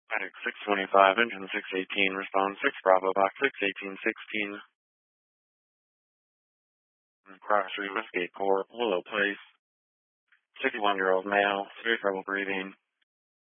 Medic 625, engine 618, respond 6 Bravo, box 61816. Cross Street, Westgate Court, Willow Place. 61-year-old male, severe trouble breathing.